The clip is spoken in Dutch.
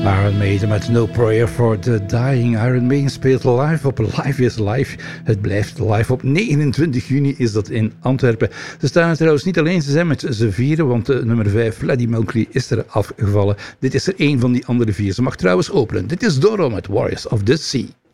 Iron Maiden met No Prayer for the Dying. Iron Maiden speelt live op Live is Live. Het blijft live. Op 29 juni is dat in Antwerpen. Ze staan er trouwens niet alleen, ze zijn met z'n vieren, want nummer 5, Freddie Mercury, is er afgevallen. Dit is er één van die andere vier. Ze mag trouwens openen. Dit is Doro met Warriors of the Sea.